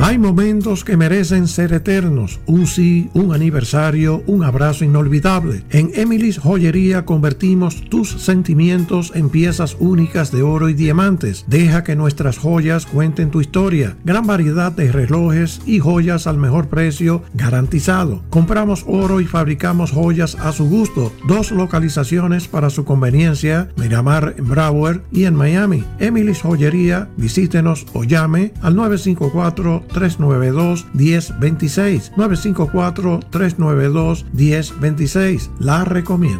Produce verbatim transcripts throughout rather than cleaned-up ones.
Hay momentos que merecen ser eternos, un sí, un aniversario, un abrazo inolvidable. En Emily's Joyería convertimos tus sentimientos en piezas únicas de oro y diamantes. Deja que nuestras joyas cuenten tu historia. Gran variedad de relojes y joyas al mejor precio garantizado. Compramos oro y fabricamos joyas a su gusto. Dos localizaciones para su conveniencia: Miramar en Broward y en Miami. Emily's Joyería, visítenos o llame al nueve cinco cuatro, tres nueve dos, uno cero dos seis, nueve cinco cuatro, tres nueve dos, uno cero dos seis. La recomiendo.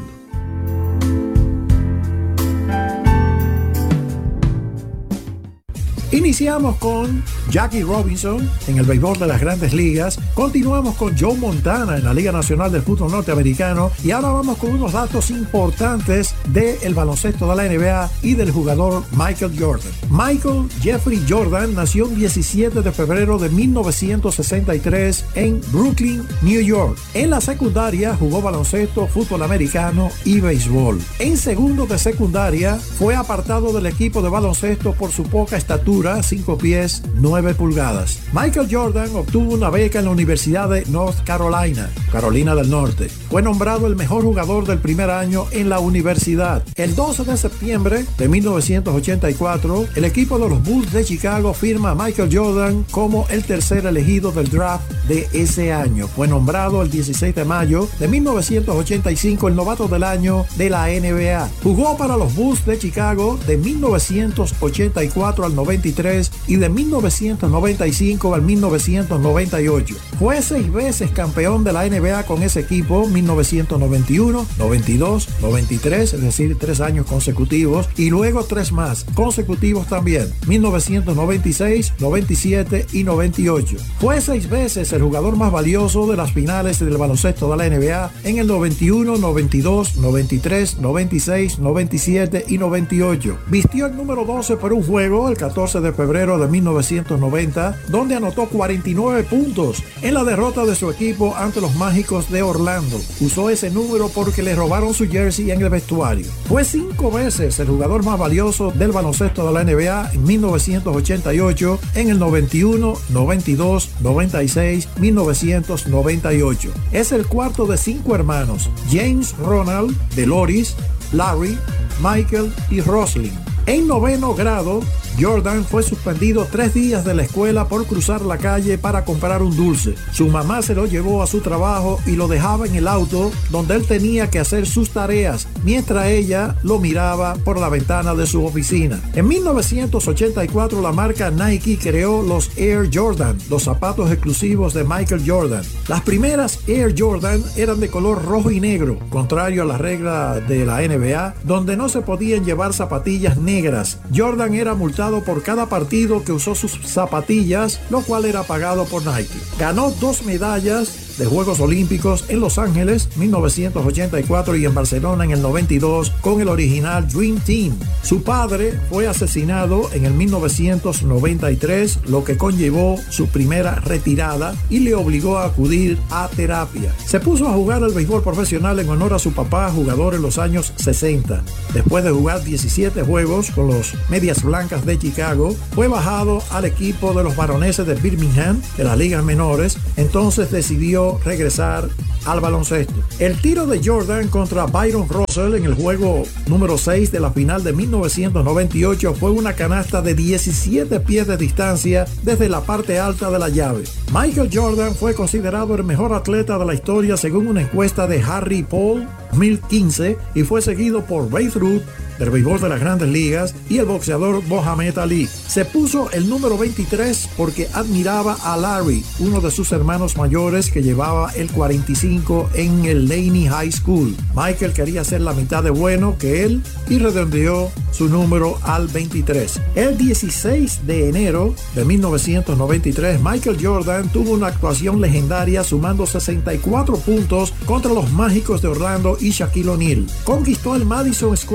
Iniciamos con Jackie Robinson en el béisbol de las Grandes Ligas, continuamos con Joe Montana en la Liga Nacional del Fútbol Norteamericano y ahora vamos con unos datos importantes del baloncesto de la N B A y del jugador Michael Jordan. Michael Jeffrey Jordan nació el diecisiete de febrero de mil novecientos sesenta y tres en Brooklyn, New York. En la secundaria jugó baloncesto, fútbol americano y béisbol. En segundo de secundaria fue apartado del equipo de baloncesto por su poca estatura, cinco pies nueve pulgadas. Michael Jordan obtuvo una beca en la Universidad de North Carolina, Carolina del Norte. Fue nombrado el mejor jugador del primer año en la universidad. El doce de septiembre de mil novecientos ochenta y cuatro, el equipo de los Bulls de Chicago firma a Michael Jordan como el tercer elegido del draft de ese año. Fue nombrado el dieciséis de mayo de mil novecientos ochenta y cinco el novato del año de la N B A. Jugó para los Bulls de Chicago de mil novecientos ochenta y cuatro al noventa y tres y de mil novecientos noventa y cinco al mil novecientos noventa y ocho. Fue seis veces campeón de la N B A con ese equipo, mil novecientos noventa y uno, noventa y dos, noventa y tres, es decir, tres años consecutivos, y luego tres más consecutivos también, mil novecientos noventa y seis, noventa y siete y noventa y ocho. Fue seis veces el jugador más valioso de las finales del baloncesto de la N B A en el noventa y uno, noventa y dos, noventa y tres, noventa y seis, noventa y siete y noventa y ocho. Vistió el número doce por un juego el catorce de febrero de mil novecientos noventa, donde anotó cuarenta y nueve puntos en la derrota de su equipo ante los Mágicos de Orlando. Usó ese número porque le robaron su jersey en el vestuario. Fue cinco veces el jugador más valioso del baloncesto de la N B A en mil novecientos ochenta y ocho, en el noventa y uno, noventa y dos, noventa y seis, mil novecientos noventa y ocho. Es el cuarto de cinco hermanos, James Ronald, Deloris, Larry, Michael y Roslyn. En noveno grado, Jordan fue suspendido tres días de la escuela por cruzar la calle para comprar un dulce. Su mamá se lo llevó a su trabajo y lo dejaba en el auto donde él tenía que hacer sus tareas, mientras ella lo miraba por la ventana de su oficina. En mil novecientos ochenta y cuatro, la marca Nike creó los Air Jordan, los zapatos exclusivos de Michael Jordan. Las primeras Air Jordan eran de color rojo y negro, contrario a la regla de la N B A, donde no se podían llevar zapatillas negras. Jordan era multado por cada partido que usó sus zapatillas, lo cual era pagado por Nike. Ganó dos medallas de Juegos Olímpicos en Los Ángeles mil novecientos ochenta y cuatro y en Barcelona en el noventa y dos con el original Dream Team. Su padre fue asesinado en el mil novecientos noventa y tres, lo que conllevó su primera retirada y le obligó a acudir a terapia. Se puso a jugar al béisbol profesional en honor a su papá, jugador en los años sesenta. Después de jugar diecisiete juegos con los Medias Blancas de Chicago, fue bajado al equipo de los Varoneses de Birmingham de las ligas menores. Entonces decidió regresar al baloncesto. El tiro de Jordan contra Byron Russell en el juego número seis de la final de mil novecientos noventa y ocho fue una canasta de diecisiete pies de distancia desde la parte alta de la llave. Michael Jordan fue considerado el mejor atleta de la historia según una encuesta de Harry Poll dos mil quince y fue seguido por Babe Ruth del béisbol de las Grandes Ligas y el boxeador Muhammad Ali. Se puso el número veintitrés porque admiraba a Larry, uno de sus hermanos mayores que llevaba el cuarenta y cinco en el Laney High School. Michael quería ser la mitad de bueno que él y redondeó su número al veintitrés. El dieciséis de enero de mil novecientos noventa y tres, Michael Jordan tuvo una actuación legendaria sumando sesenta y cuatro puntos contra los Mágicos de Orlando y Shaquille O'Neal. Conquistó el Madison Square Garden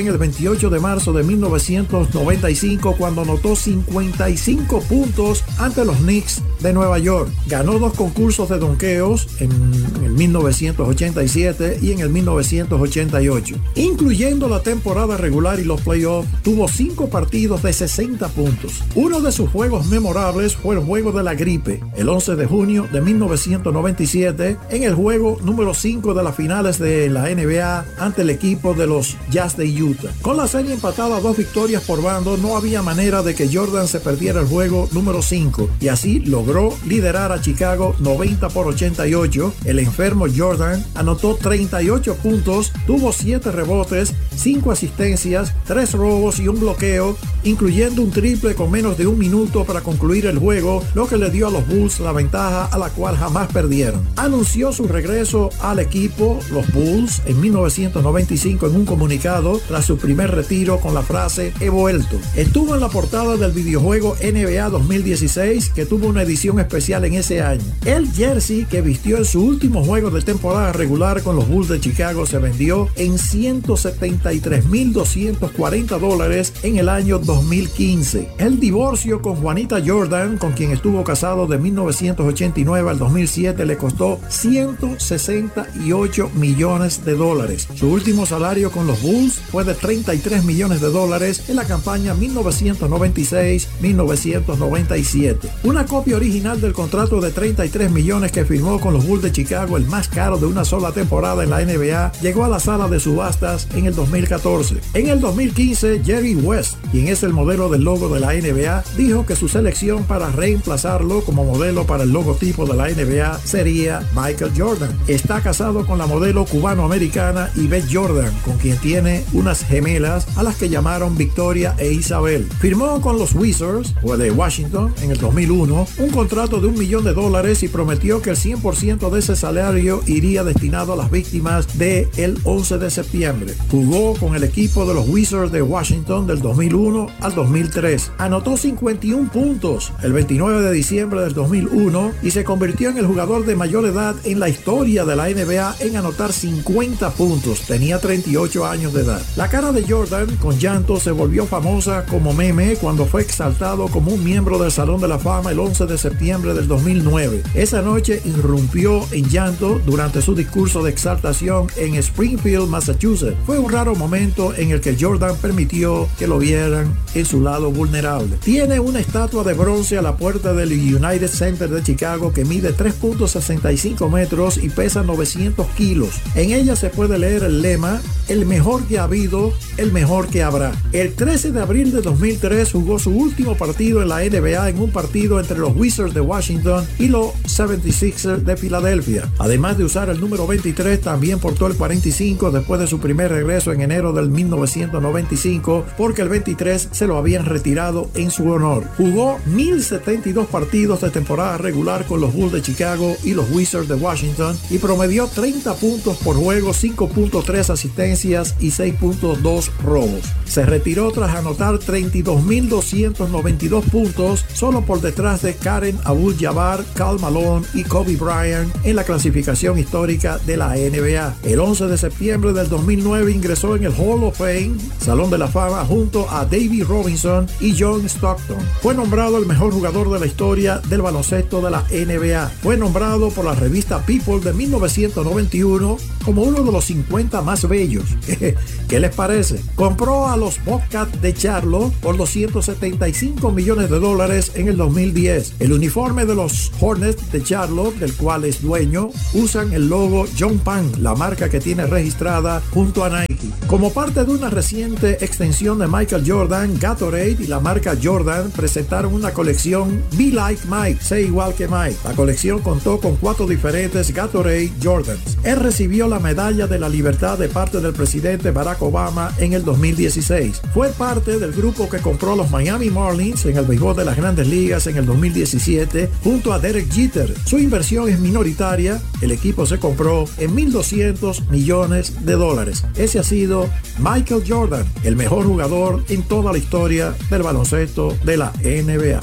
en el veintiocho de marzo de mil novecientos noventa y cinco cuando anotó cincuenta y cinco puntos ante los Knicks de Nueva York. Ganó dos concursos de donqueos en el mil novecientos ochenta y siete y en el mil novecientos ochenta y ocho. Incluyendo la temporada regular y los playoffs, tuvo cinco partidos de sesenta puntos. Uno de sus juegos memorables fue el juego de la gripe, el once de junio de mil novecientos noventa y siete, en el juego número cinco de las finales de la N B A ante el equipo de los Jazz de Utah. Con la serie empatada a dos victorias por bando, no había manera de que Jordan se perdiera el juego número cinco y así logró liderar a Chicago noventa por ochenta y ocho. El enfermo Jordan anotó treinta y ocho puntos, tuvo siete rebotes, cinco asistencias, tres robos y un bloqueo, incluyendo un triple con menos de un minuto para concluir el juego, lo que le dio a los Bulls la ventaja a la cual jamás perdieron. Anunció su regreso al equipo, los Bulls, en mil novecientos noventa y cinco en un comunicado tras su primer retiro con la frase "he vuelto". Estuvo en la portada del videojuego N B A dos mil dieciséis, que tuvo una edición especial en ese año. El jersey que vistió en su último juego de temporada regular con los Bulls de Chicago se vendió en ciento setenta y tres mil doscientos cuarenta dólares en el año dos mil quince. El divorcio con Juanita Jordan, con quien estuvo casado de mil novecientos ochenta y nueve al dos mil siete, le costó ciento sesenta y ocho millones de dólares. Su último salario con los Bulls fue de treinta y tres millones de dólares en la campaña mil novecientos noventa y seis a mil novecientos noventa y siete. Una copia original del contrato de treinta y tres millones que firmó con los Bulls de Chicago, el más caro de una sola temporada en la N B A, llegó a la sala de subastas en el dos mil catorce. En el dos mil quince, Jerry West, quien es el modelo del logo de la N B A, dijo que su selección para reemplazarlo como modelo para el logotipo de la N B A sería Michael Jordan. Está casado con la modelo cubano-americana Yvette Jordan, con quien tiene unas gemelas a las que llamaron Victoria e Isabel. Firmó con los Wizards o de Washington en el dos mil uno un contrato de un millón de dólares y prometió que el cien por ciento de ese salario iría destinado a las víctimas del once de septiembre. Jugó con el equipo de los Wizards de Washington del dos mil uno al dos mil tres. Anotó cincuenta y uno puntos el veintinueve de diciembre del dos mil uno y se convirtió en el jugador de mayor edad en la historia de la N B A en anotar cincuenta puntos. Tenía treinta y ocho años de edad. La cara de Jordan con llanto se volvió famosa como meme cuando fue exaltado como un miembro del Salón de la Fama el once de septiembre del dos mil nueve. Esa noche irrumpió en llanto durante su discurso de exaltación en Springfield, Massachusetts. Fue un raro momento en el que Jordan permitió que lo vieran en su lado vulnerable. Tiene una estatua de bronce a la puerta del United Center de Chicago que mide tres punto sesenta y cinco metros y pesa novecientos kilos. En ella se puede leer el lema: el mejor que ha habido, el mejor que habrá. El trece de abril de dos mil tres jugó su último partido en la N B A en un partido entre los Wizards de Washington y los setenta y seis ers de Filadelfia. Además de usar el número veintitrés, también portó el cuarenta y cinco después de su primer regreso en enero del mil novecientos noventa y cinco, porque el veintitrés se lo habían retirado en su honor. Jugó mil setenta y dos partidos de temporada regular con los Bulls de Chicago y los Wizards de Washington y promedió treinta puntos por juego, cinco punto tres asistencias y seis punto dos robos. Se retiró tras anotar treinta y dos mil doscientos noventa y dos puntos, solo por detrás de Kareem Abdul-Jabbar, Karl Malone y Kobe Bryant en la clasificación histórica de la N B A. El once de septiembre del dos mil nueve ingresó en el Hall of Fame, Salón de la Fama, junto a David Robinson y John Stockton. Fue nombrado el mejor jugador de la historia del baloncesto de la N B A. Fue nombrado por la revista People de mil novecientos noventa y uno como uno de los cincuenta más bellos. ¿Qué les parece? Compró a los Bobcats de Charlotte por doscientos setenta y cinco millones de dólares en el dos mil diez. El uniforme de los Hornets de Charlotte, del cual es dueño, usan el logo John Pan, la marca que tiene registrada junto a Nike. Como parte de una reciente extensión de Michael Jordan, Gatorade y la marca Jordan presentaron una colección Be Like Mike, sé igual que Mike. La colección contó con cuatro diferentes Gatorade Jordans. Él recibió la medalla de la libertad de parte del presidente Barack Obama en el dos mil dieciséis. Fue parte del grupo que compró a los Miami Marlins en el béisbol de las Grandes Ligas en el dos mil diecisiete junto a Derek Jeter. Su inversión es minoritaria. El equipo se compró en mil doscientos millones de dólares. Ese ha sido Michael Jordan, el mejor jugador en toda la historia del baloncesto de la N B A.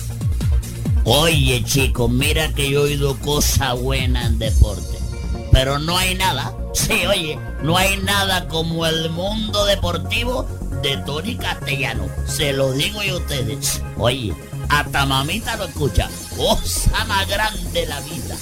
Oye, chicos, mira que yo he oído cosas buenas en deporte, pero no hay nada, sí, oye, no hay nada como el mundo deportivo de Tony Castellano. Se lo digo yo a ustedes. Oye, hasta mamita lo escucha. Cosa más grande la vida.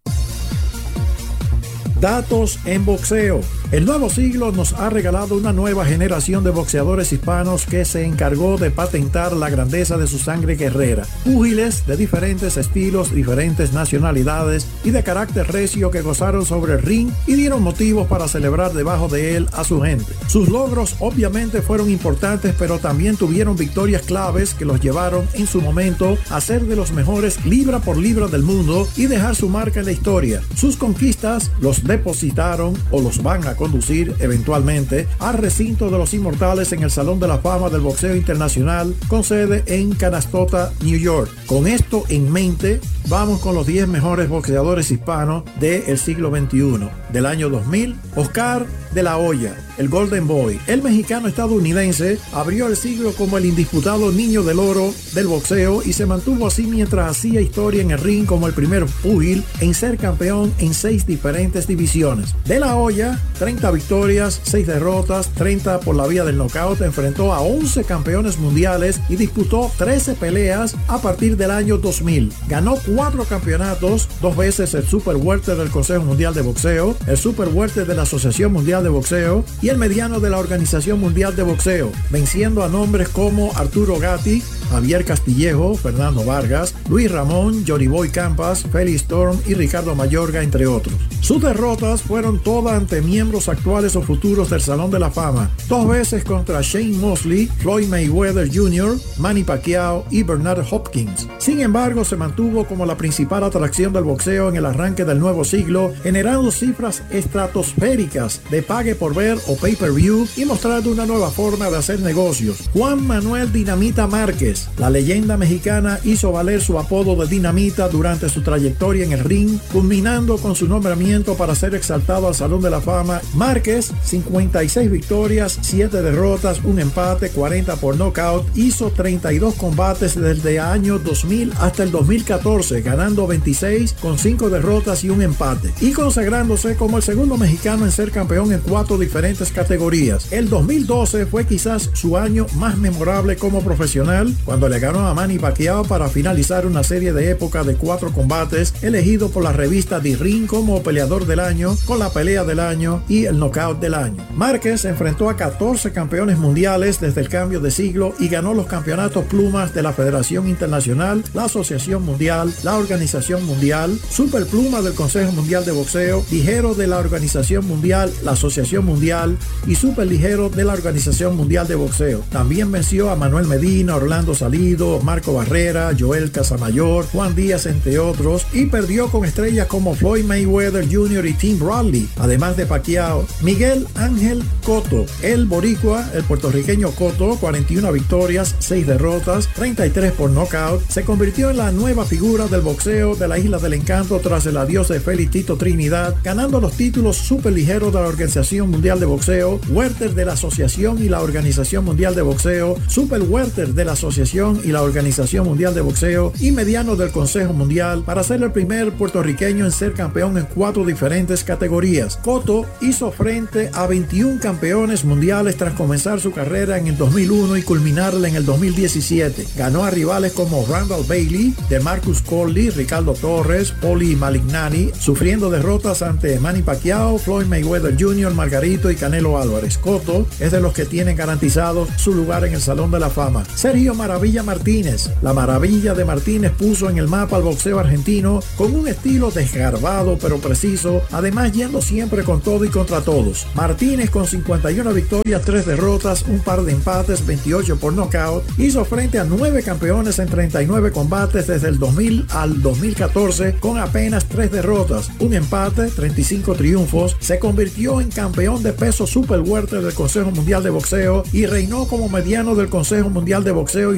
Datos en boxeo. El nuevo siglo nos ha regalado una nueva generación de boxeadores hispanos que se encargó de patentar la grandeza de su sangre guerrera. Púgiles de diferentes estilos, diferentes nacionalidades y de carácter recio que gozaron sobre el ring y dieron motivos para celebrar debajo de él a su gente. Sus logros obviamente fueron importantes, pero también tuvieron victorias claves que los llevaron en su momento a ser de los mejores libra por libra del mundo y dejar su marca en la historia. Sus conquistas los depositaron o los van a conducir eventualmente al recinto de los inmortales en el Salón de la Fama del Boxeo Internacional con sede en Canastota, New York. Con esto en mente, vamos con los diez mejores boxeadores hispanos del siglo veintiuno. Del año dos mil, Oscar de la Hoya, el Golden Boy. El mexicano estadounidense abrió el siglo como el indisputado niño del oro del boxeo y se mantuvo así mientras hacía historia en el ring como el primer púgil en ser campeón en seis diferentes divisiones. De la Hoya, treinta victorias, seis derrotas, treinta por la vía del knockout, enfrentó a once campeones mundiales y disputó trece peleas a partir del año dos mil. Ganó cuatro campeonatos, dos veces el Super Welter del Consejo Mundial de Boxeo, el Super Welter de la Asociación Mundial de Boxeo y el mediano de la Organización Mundial de Boxeo, venciendo a nombres como Arturo Gatti, Javier Castillejo, Fernando Vargas, Luis Ramón, Johnny Boy Campas, Felix Storm y Ricardo Mayorga, entre otros. Sus derrotas fueron todas ante miembros actuales o futuros del Salón de la Fama, dos veces contra Shane Mosley, Floyd Mayweather junior, Manny Pacquiao y Bernard Hopkins. Sin embargo, se mantuvo como la principal atracción del boxeo en el arranque del nuevo siglo, generando cifras estratosféricas de pague por ver o pay-per-view y mostrando una nueva forma de hacer negocios. Juan Manuel Dinamita Márquez, la leyenda mexicana, hizo valer su apodo de Dinamita durante su trayectoria en el ring, culminando con su nombramiento para ser exaltado al Salón de la Fama. Márquez, cincuenta y seis victorias, siete derrotas, un empate, cuarenta por nocaut, hizo treinta y dos combates desde el año dos mil hasta el dos mil catorce, ganando veintiséis con cinco derrotas y un empate, y consagrándose como el segundo mexicano en ser campeón en cuatro diferentes categorías. El dos mil doce fue quizás su año más memorable como profesional, cuando le ganó a Manny Pacquiao para finalizar una serie de época de cuatro combates, elegido por la revista The Ring como peleador del año, con la pelea del año y el knockout del año. Márquez enfrentó a catorce campeones mundiales desde el cambio de siglo y ganó los campeonatos plumas de la Federación Internacional, la Asociación Mundial, la Organización Mundial, Superpluma del Consejo Mundial de Boxeo, ligero de la Organización Mundial, la Asociación Mundial y superligero de la Organización Mundial de Boxeo. También venció a Manuel Medina, Orlando Salido, Marco Barrera, Joel Casamayor, Juan Díaz, entre otros, y perdió con estrellas como Floyd Mayweather junior y Tim Bradley, además de Pacquiao. Miguel Ángel Cotto, el boricua, el puertorriqueño Cotto, cuarenta y una victorias, seis derrotas, treinta y tres por nocaut, se convirtió en la nueva figura del boxeo de la Isla del Encanto tras el adiós de Félix Tito Trinidad, ganando los títulos superligeros de la Organización Mundial de Boxeo, welter de la Asociación y la Organización Mundial de Boxeo, super welter de la Asociación y la Organización Mundial de Boxeo y mediano del Consejo Mundial, para ser el primer puertorriqueño en ser campeón en cuatro diferentes categorías. Cotto hizo frente a veintiún campeones mundiales tras comenzar su carrera en el dos mil uno y culminarla en el dos mil diecisiete. Ganó a rivales como Randall Bailey, DeMarcus Coley, Ricardo Torres, Poli Malignani, sufriendo derrotas ante Manny Pacquiao, Floyd Mayweather junior, Margarito y Canelo Álvarez. Cotto es de los que tienen garantizado su lugar en el Salón de la Fama. Sergio Maravilla Martínez. La Maravilla de Martínez puso en el mapa al boxeo argentino con un estilo desgarbado pero preciso, además yendo siempre con todo y contra todos. Martínez, con cincuenta y una victorias, tres derrotas, un par de empates, veintiocho por nocaut, hizo frente a nueve campeones en treinta y nueve combates desde el dos mil al dos mil catorce con apenas tres derrotas, un empate, treinta y cinco triunfos. Se convirtió en campeón de peso super welter del Consejo Mundial de Boxeo y reinó como mediano del Consejo Mundial de Boxeo y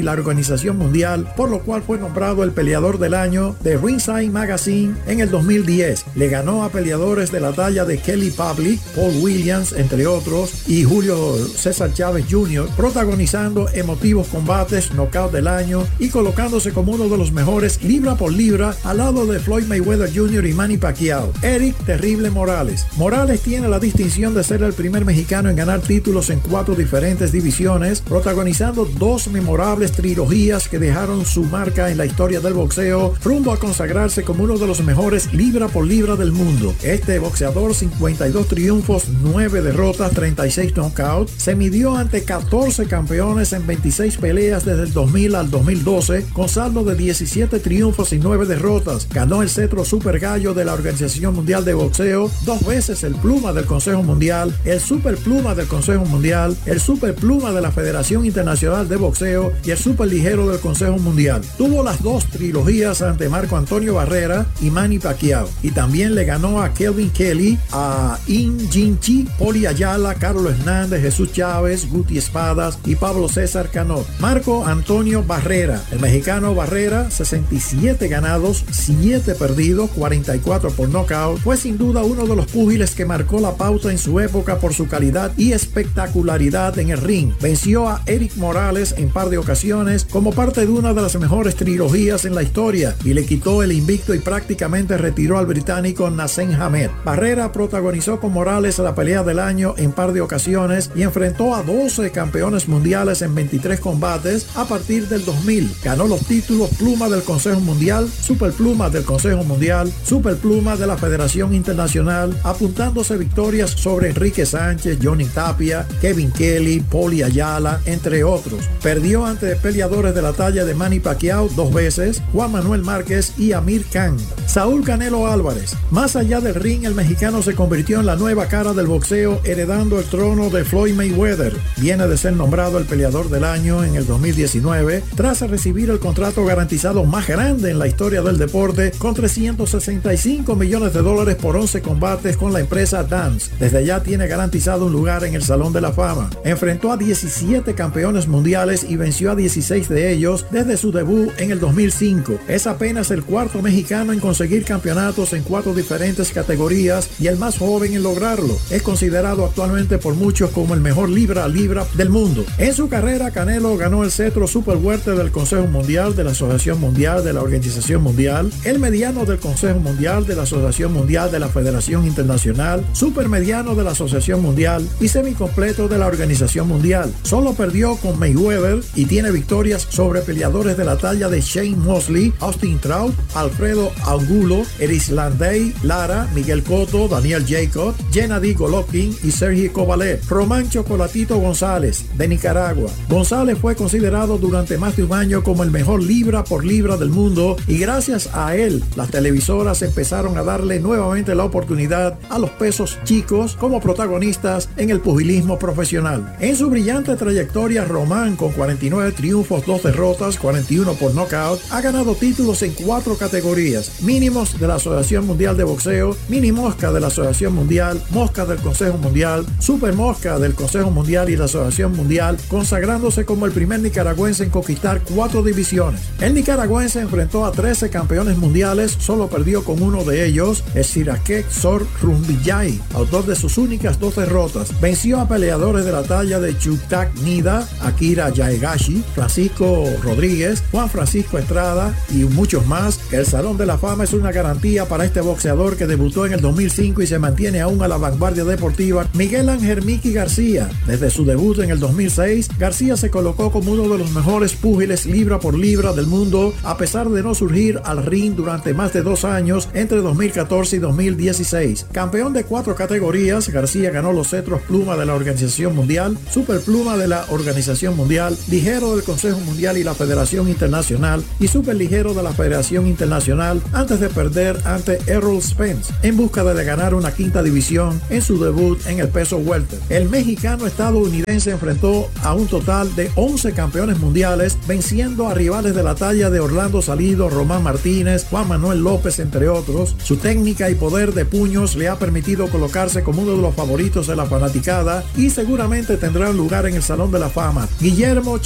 la Organización Mundial, por lo cual fue nombrado el peleador del año de Ringside Magazine en el dos mil diez. Le ganó a peleadores de la talla de Kelly Pavlik, Paul Williams, entre otros, y Julio César Chávez junior, protagonizando emotivos combates, knockout del año y colocándose como uno de los mejores libra por libra al lado de Floyd Mayweather junior y Manny Pacquiao. Eric Terrible Morales. Morales tiene la distinción de ser el primer mexicano en ganar títulos en cuatro diferentes divisiones, protagonizando dos memorables trilogías que dejaron su marca en la historia del boxeo, rumbo a consagrarse como uno de los mejores libra por libra del mundo. Este boxeador, cincuenta y dos triunfos, nueve derrotas, treinta y seis knockouts, se midió ante catorce campeones en veintiséis peleas desde el dos mil al dos mil doce, con saldo de diecisiete triunfos y nueve derrotas. Ganó el cetro Super Gallo de la Organización Mundial de Boxeo, dos veces el Pluma del Consejo Mundial, el Super Pluma del Consejo Mundial, el Super Pluma de la Federación Internacional de Boxeo y el Super Ligero del Consejo Mundial. Tuvo las dos trilogías ante Marco Antonio Barrera y Manny Pacquiao, y también le ganó a Kelvin Kelly, a In Jinchi, Poli Ayala, Carlos Hernández, Jesús Chávez, Guti Espadas y Pablo César Canot. Marco Antonio Barrera. El mexicano Barrera, sesenta y siete ganados, siete perdidos, cuarenta y cuatro por nocaut, fue sin duda uno de los púgiles que marcó la pauta en su época por su calidad y espectacularidad en el ring. Venció a Eric Morales en par de ocasiones como parte de una de las mejores trilogías en la historia y le quitó el invicto y prácticamente retiró al británico Naseem Hamed. Barrera protagonizó con Morales la pelea del año en par de ocasiones y enfrentó a doce campeones mundiales en veintitrés combates a partir del dos mil. Ganó los títulos Pluma del Consejo Mundial, Super Pluma del Consejo Mundial, Super Pluma de la Federación Internacional, apuntándose victorias sobre Enrique Sánchez, Johnny Tapia, Kevin Kelly, Poli Ayala, entre otros. Perdió ante peleadores de la talla de Manny Pacquiao dos veces, Juan Manuel Márquez y Amir Khan. Saúl Canelo Álvarez. Más allá del ring, el mexicano se convirtió en la nueva cara del boxeo, heredando el trono de Floyd Mayweather. Viene de ser nombrado el peleador del año en el dos mil diecinueve, tras recibir el contrato garantizado más grande en la historia del deporte, con trescientos sesenta y cinco millones de dólares por once combates con la empresa Dance. Desde allá tiene garantizado un lugar en el Salón de la Fama. Enfrentó a diecisiete campeones mundiales y venció a dieciséis de ellos desde su debut en el dos mil cinco. Es apenas el cuarto mexicano en conseguir campeonatos en cuatro diferentes categorías y el más joven en lograrlo. Es considerado actualmente por muchos como el mejor libra a libra del mundo. En su carrera, Canelo ganó el cetro Super Welter del Consejo Mundial, de la Asociación Mundial, de la Organización Mundial, el mediano del Consejo Mundial, de la Asociación Mundial, de la Federación Internacional, Super Mediano de la Asociación Mundial y semicompleto de la Organización Mundial. Solo perdió con Mayweather y tiene victorias sobre peleadores de la talla de Shane Mosley, Austin Trout, Alfredo Angulo, Erislandy Lara, Miguel Cotto, Daniel Jacob, Gennady Golovkin y Sergey Kovalev. Román Chocolatito González, de Nicaragua. González fue considerado durante más de un año como el mejor libra por libra del mundo y gracias a él las televisoras empezaron a darle nuevamente la oportunidad a los pesos chicos como protagonistas en el pugilismo profesional. En su brillante trayectoria, Román, con cuarenta y nueve triunfos, dos derrotas, cuarenta y uno por nocaut, ha ganado títulos en cuatro categorías: mínimos de la Asociación Mundial de Boxeo, mini mosca de la Asociación Mundial, mosca del Consejo Mundial, super mosca del Consejo Mundial y la Asociación Mundial, consagrándose como el primer nicaragüense en conquistar cuatro divisiones. El nicaragüense enfrentó a trece campeones mundiales, solo perdió con uno de ellos, el Sirakek Sor Rumbillay, autor de sus únicas dos derrotas. Venció a peleadores de la talla de Chuktak Nida, Akira Yaegashi, Francisco Rodríguez, Juan Francisco Estrada y muchos más. El Salón de la Fama es una garantía para este boxeador que debutó en el dos mil cinco y se mantiene aún a la vanguardia deportiva. Miguel Ángel Miki García. Desde su debut en el dos mil seis, García se colocó como uno de los mejores púgiles libra por libra del mundo, a pesar de no surgir al ring durante más de dos años entre dos mil catorce y dos mil dieciséis. Campeón de cuatro categorías, García ganó los cetros Pluma de la Organización Mundial, Super Pluma de la Organización Mundial, Ligero del Consejo Mundial y la Federación Internacional y Super Ligero de la Federación Internacional, antes de perder ante Errol Spence en busca de ganar una quinta división en su debut en el peso welter. El mexicano estadounidense enfrentó a un total de once campeones mundiales, venciendo a rivales de la talla de Orlando Salido, Román Martínez, Juan Manuel López, entre otros. Su técnica y poder de puños le ha permitido colocarse como uno de los favoritos de la fanaticada y seguramente tendrá un lugar en el Salón de la Fama. Guillermo Chacal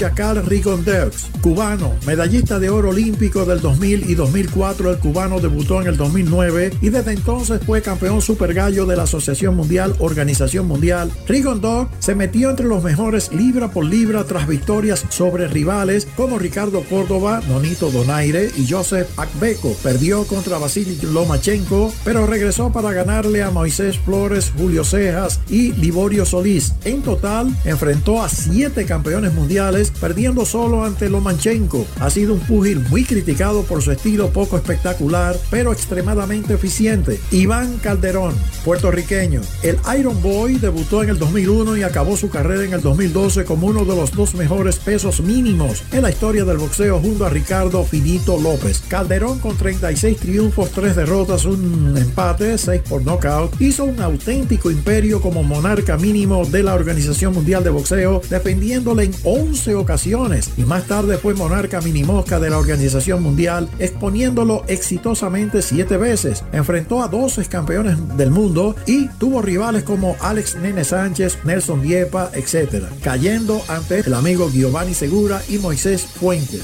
Rigon Dirks, cubano, medallista de oro olímpico del dos mil y dos mil cuatro. El cubano debutó en el dos mil nueve y desde entonces fue campeón super gallo de la Asociación Mundial, Organización Mundial. Rigon Dog se metió entre los mejores libra por libra tras victorias sobre rivales como Ricardo Córdoba, Nonito Donaire y Joseph Akbeko. Perdió contra Vasily Lomachenko, pero regresó para ganarle a Moisés Flores, Julio Cejas y Liborio Solís. En total, enfrentó a siete campeones mundiales, perdiendo solo ante Lomachenko. Ha sido un púgil muy criticado por su estilo poco espectacular, pero extremadamente eficiente. Iván Calderón, puertorriqueño. El Iron Boy debutó en el dos mil uno y acabó su carrera en el dos mil doce como uno de los dos mejores pesos mínimos en la historia del boxeo junto a Ricardo Finito López. Calderón, con treinta y seis triunfos, tres derrotas, un empate, seis por nocaut, hizo un auténtico imperio como monarca mínimo de la Organización Mundial de Boxeo, defendiéndole en once ocasiones, y más tarde fue monarca minimosca de la Organización Mundial, exponiéndolo exitosamente siete veces. Enfrentó a doce campeones del mundo y tuvo rivales como Alex Nene Sánchez, Nelson Diepa, etcétera, cayendo ante el amigo Giovanni Segura y Moisés Fuentes.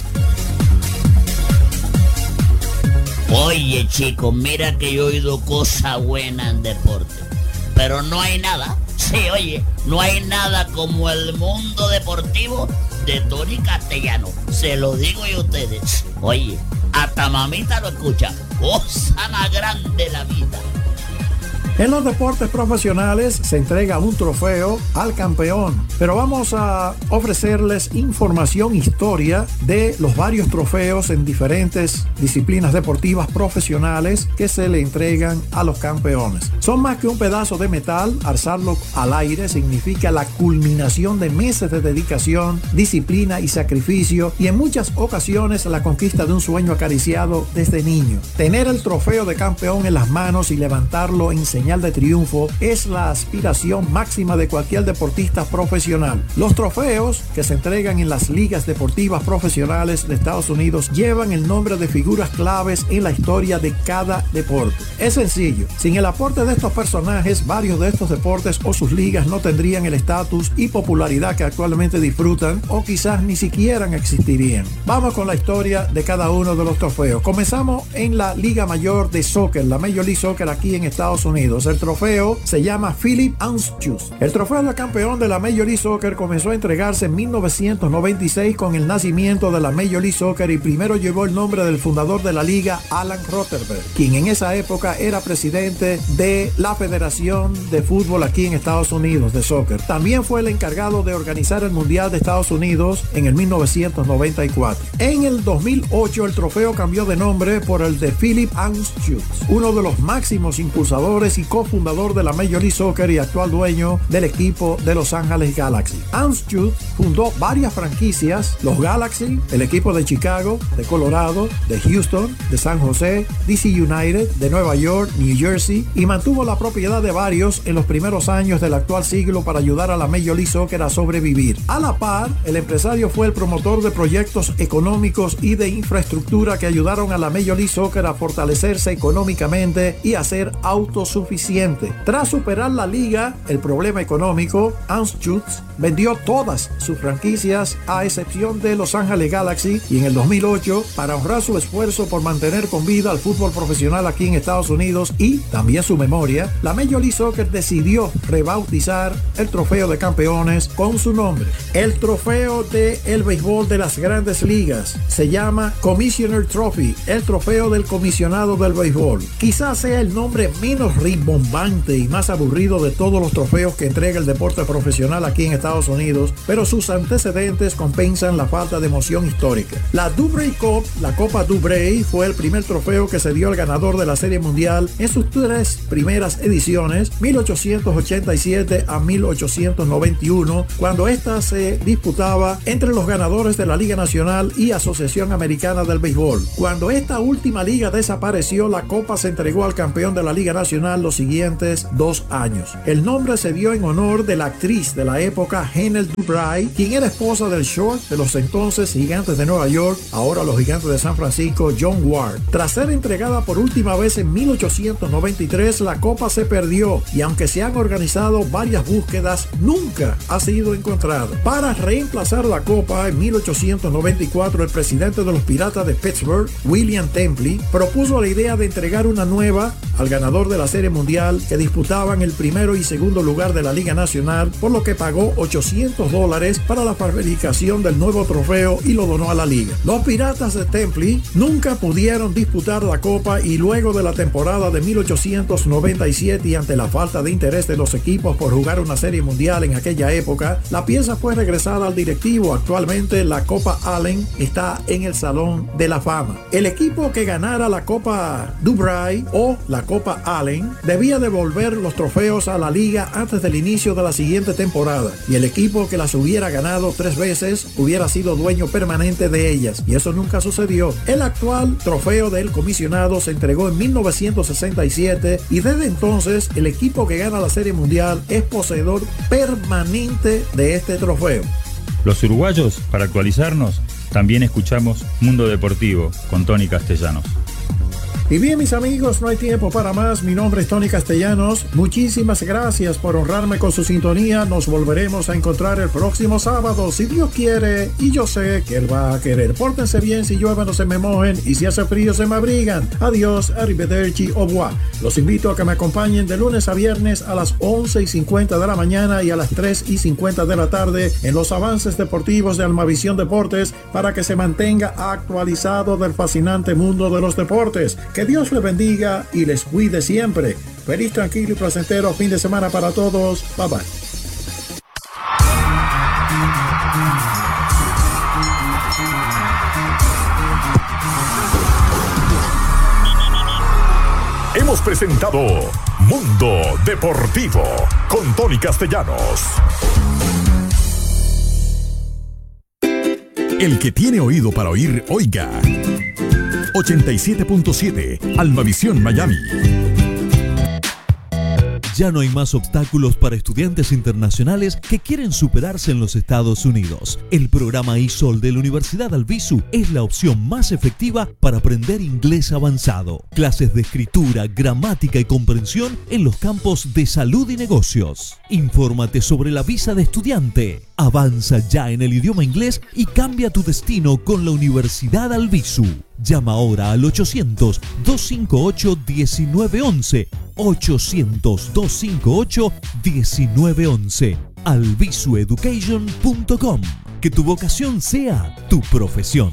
Oye, chicos, mira que yo he oído cosas buenas en deporte, pero no hay nada, sí, oye, no hay nada como el mundo deportivo de Tony Castellano. Se lo digo yo a ustedes. Oye, hasta mamita lo escucha. Cosa más grande la vida. En los deportes profesionales se entrega un trofeo al campeón, pero vamos a ofrecerles información, historia de los varios trofeos en diferentes disciplinas deportivas profesionales que se le entregan a los campeones. Son más que un pedazo de metal. Alzarlo al aire significa la culminación de meses de dedicación, disciplina y sacrificio, y en muchas ocasiones la conquista de un sueño acariciado desde niño. Tener el trofeo de campeón en las manos y levantarlo en señal de triunfo es la aspiración máxima de cualquier deportista profesional. Los trofeos que se entregan en las ligas deportivas profesionales de Estados Unidos llevan el nombre de figuras claves en la historia de cada deporte. Es sencillo, sin el aporte de estos personajes, varios de estos deportes o sus ligas no tendrían el estatus y popularidad que actualmente disfrutan, o quizás ni siquiera existirían. Vamos con la historia de cada uno de los trofeos. Comenzamos en la Liga Mayor de Soccer, la Major League Soccer aquí en Estados Unidos. El trofeo se llama Philip Anschutz. El trofeo de campeón de la Major League Soccer comenzó a entregarse en mil novecientos noventa y seis con el nacimiento de la Major League Soccer, y primero llevó el nombre del fundador de la liga, Alan Rotherberg, quien en esa época era presidente de la Federación de Fútbol aquí en Estados Unidos de soccer. También fue el encargado de organizar el Mundial de Estados Unidos en el mil novecientos noventa y cuatro. En el dos mil ocho el trofeo cambió de nombre por el de Philip Anschutz, uno de los máximos impulsadores y cofundador de la Major League Soccer y actual dueño del equipo de Los Ángeles Galaxy. Anschutz fundó varias franquicias: los Galaxy, el equipo de Chicago, de Colorado, de Houston, de San José, D C United, de Nueva York, New Jersey, y mantuvo la propiedad de varios en los primeros años del actual siglo para ayudar a la Major League Soccer a sobrevivir. A la par, el empresario fue el promotor de proyectos económicos y de infraestructura que ayudaron a la Major League Soccer a fortalecerse económicamente y a ser autosuficiente. Tras superar la liga, el problema económico, Anschutz vendió todas sus franquicias a excepción de Los Ángeles Galaxy, y en el dos mil ocho, para honrar su esfuerzo por mantener con vida al fútbol profesional aquí en Estados Unidos y también su memoria, la Major League Soccer decidió rebautizar el trofeo de campeones con su nombre. El trofeo de el béisbol de las grandes ligas se llama Commissioner Trophy, el trofeo del comisionado del béisbol. Quizás sea el nombre menos rimbombante y más aburrido de todos los trofeos que entrega el deporte profesional aquí en Estados Unidos, pero sus antecedentes compensan la falta de emoción histórica. La Dubray Cup, la Copa Dubray, fue el primer trofeo que se dio al ganador de la Serie Mundial en sus tres primeras ediciones, mil ochocientos ochenta y siete a mil ochocientos noventa y uno, cuando esta se disputaba entre los ganadores de la Liga Nacional y Asociación Americana del Béisbol. Cuando esta última liga desapareció, la copa se entregó al campeón de la Liga Nacional, los los siguientes dos años. El nombre se dio en honor de la actriz de la época, Hennel Dubray, quien era esposa del short de los entonces Gigantes de Nueva York, ahora los Gigantes de San Francisco, John Ward. Tras ser entregada por última vez en mil ochocientos noventa y tres, la copa se perdió y aunque se han organizado varias búsquedas, nunca ha sido encontrada. Para reemplazar la copa, en mil ochocientos noventa y cuatro, el presidente de los Piratas de Pittsburgh, William Templey, propuso la idea de entregar una nueva al ganador de la Serie Mundial, que disputaban el primero y segundo lugar de la Liga Nacional, por lo que pagó ochocientos dólares para la fabricación del nuevo trofeo y lo donó a la liga. Los Piratas de Templey nunca pudieron disputar la copa y luego de la temporada de mil ochocientos noventa y siete y ante la falta de interés de los equipos por jugar una Serie Mundial en aquella época, la pieza fue regresada al directivo. Actualmente la Copa Allen está en el Salón de la Fama. El equipo que ganara la Copa Dubray o la Copa Allen debía devolver los trofeos a la liga antes del inicio de la siguiente temporada, y el equipo que las hubiera ganado tres veces hubiera sido dueño permanente de ellas, y eso nunca sucedió. El actual trofeo del comisionado se entregó en mil novecientos sesenta y siete y desde entonces el equipo que gana la Serie Mundial es poseedor permanente de este trofeo. Los uruguayos, para actualizarnos, también escuchamos Mundo Deportivo con Tony Castellanos. Y bien, mis amigos, no hay tiempo para más. Mi nombre es Tony Castellanos. Muchísimas gracias por honrarme con su sintonía. Nos volveremos a encontrar el próximo sábado, si Dios quiere, y yo sé que Él va a querer. Pórtense bien, si llueve no se me mojen, y si hace frío se me abrigan. Adiós, arrivederci, au revoir. Los invito a que me acompañen de lunes a viernes a las once y cincuenta de la mañana y a las tres y cincuenta de la tarde en los avances deportivos de Almavisión Deportes, para que se mantenga actualizado del fascinante mundo de los deportes. Que Dios les bendiga y les cuide siempre. Feliz, tranquilo y placentero fin de semana para todos. Bye bye. Hemos presentado Mundo Deportivo con Tony Castellanos. El que tiene oído para oír, oiga. ochenta y siete punto siete Almavisión Miami. Ya no hay más obstáculos para estudiantes internacionales que quieren superarse en los Estados Unidos. El programa I S O L de la Universidad Albizu es la opción más efectiva para aprender inglés avanzado. Clases de escritura, gramática y comprensión en los campos de salud y negocios. Infórmate sobre la visa de estudiante. Avanza ya en el idioma inglés y cambia tu destino con la Universidad Albizu. Llama ahora al ochocientos, doscientos cincuenta y ocho, diecinueve once. ochocientos, doscientos cincuenta y ocho, diecinueve once. albizu education punto com. Que tu vocación sea tu profesión.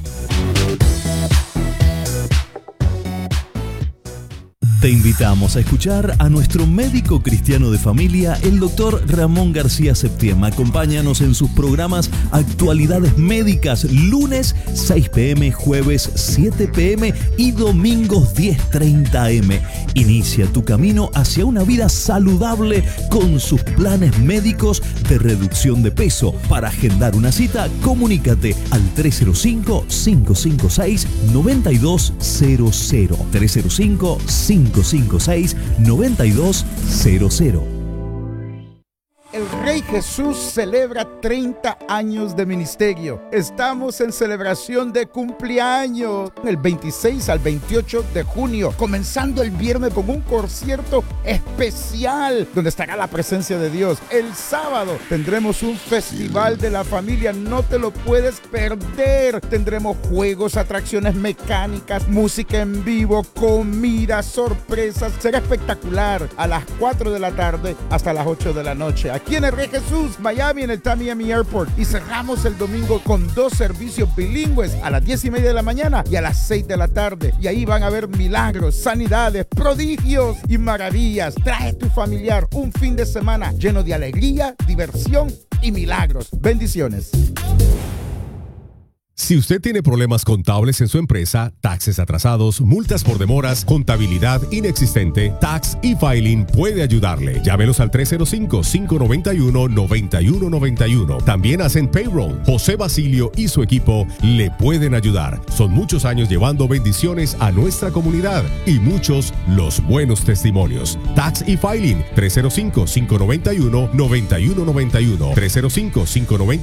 Te invitamos a escuchar a nuestro médico cristiano de familia, el doctor Ramón García Septiema. Acompáñanos en sus programas Actualidades Médicas, lunes seis pm, jueves siete pm y domingos diez treinta am. Inicia tu camino hacia una vida saludable con sus planes médicos de reducción de peso. Para agendar una cita, comunícate al tres cero cinco, cinco cinco seis, nueve dos cero cero. tres cero cinco, cinco cinco seis, nueve dos cero cero. El Rey Jesús celebra treinta años de ministerio. Estamos en celebración de cumpleaños. El veintiséis al veintiocho de junio, comenzando el viernes con un concierto especial donde estará la presencia de Dios. El sábado tendremos un festival de la familia. No te lo puedes perder. Tendremos juegos, atracciones mecánicas, música en vivo, comida, sorpresas. Será espectacular. A las cuatro de la tarde hasta las ocho de la noche. Aquí en el Rey Jesús, Miami, en el Tamiami Airport. Y cerramos el domingo con dos servicios bilingües a las diez y media de la mañana y a las seis de la tarde. Y ahí van a haber milagros, sanidades, prodigios y maravillas. Trae tu familiar un fin de semana lleno de alegría, diversión y milagros. Bendiciones. Si usted tiene problemas contables en su empresa, taxes atrasados, multas por demoras, contabilidad inexistente, Tax e-Filing puede ayudarle. Llámelos al tres cero cinco, cinco nueve uno, nueve uno nueve uno. También hacen payroll. José Basilio y su equipo le pueden ayudar. Son muchos años llevando bendiciones a nuestra comunidad y muchos los buenos testimonios. Tax e-Filing, tres cero cinco, cinco nueve uno, nueve uno nueve uno. tres cero cinco, cinco nueve